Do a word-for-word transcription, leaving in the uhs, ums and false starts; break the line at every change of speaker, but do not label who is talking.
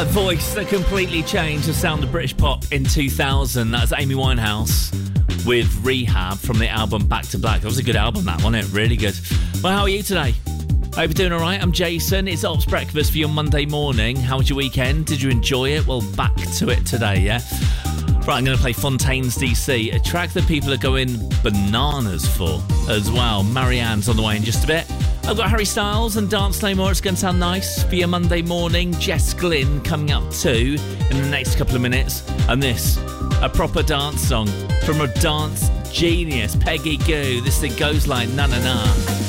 A voice that completely changed the sound of British pop in two thousand. That's Amy Winehouse with Rehab from the album Back to Black. That was a good album, that, wasn't it? Really good. Well, how are you today? Hope you're doing all right. I'm Jason. It's Ops Breakfast for your Monday morning. How was your weekend? Did you enjoy it? Well, back to it today, yeah? Right, I'm going to play Fontaines D C, a track that people are going bananas for as well. Marianne's on the way in just a bit. I've got Harry Styles and Dance No More. It's going to sound nice for your Monday morning. Jess Glynn coming up too in the next couple of minutes. And this, a proper dance song from a dance genius, Peggy Gou. This thing goes like na na na.